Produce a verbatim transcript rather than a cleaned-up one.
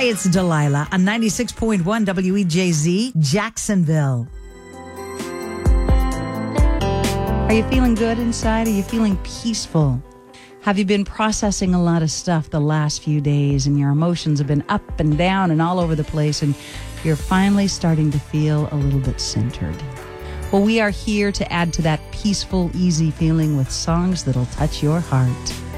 Hi, it's Delilah on ninety-six point one W E J Z, Jacksonville. Are you feeling good inside? Are you feeling peaceful? Have you been processing a lot of stuff the last few days and your emotions have been up and down and all over the place and you're finally starting to feel a little bit centered? Well, we are here to add to that peaceful, easy feeling with songs that'll touch your heart.